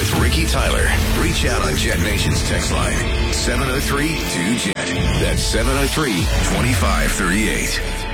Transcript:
with Ricky Tyler. Reach out on Jet Nation's text line, 703-2JET. That's 703-2538.